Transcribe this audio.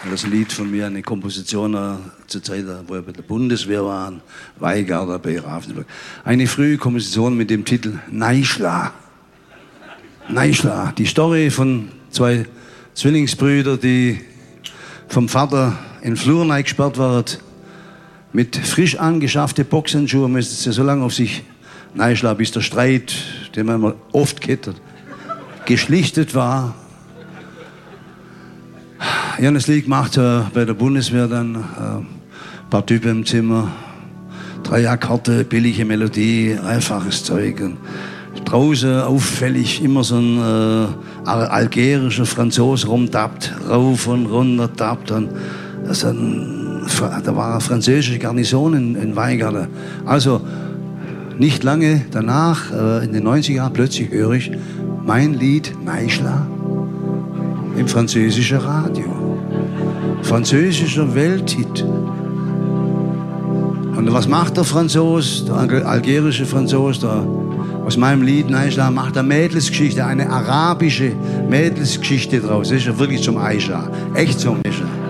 Das Lied von mir, eine Komposition zur Zeit, wo wir bei der Bundeswehr waren, Weigarder bei Ravensburg. Eine frühe Komposition mit dem Titel Neischla. Neischla. Die Story von zwei Zwillingsbrüdern, die vom Vater in den Flur gesperrt waren, mit frisch angeschafften Boxhandschuhen müssen sie so lange auf sich neischlagen, bis der Streit, den man oft kennt, geschlichtet war. Ich habe das Lied gemacht bei der Bundeswehr dann, ein paar Typen im Zimmer, 3 Akkorde, billige Melodie, einfaches Zeug. Und draußen auffällig immer so ein algerischer Franzose rumtappt, rauf und runter tappt. Und da war eine französische Garnison in Weigarden. Also nicht lange danach, in den 90er Jahren, plötzlich höre ich mein Lied Neischla im französischen Radio. Französischer Welthit. Und was macht der Franzose, der algerische Franzose, aus meinem Lied Neischla, macht eine Mädelsgeschichte, eine arabische Mädelsgeschichte draus. Das ist ja wirklich zum Aisha, echt zum Aisha.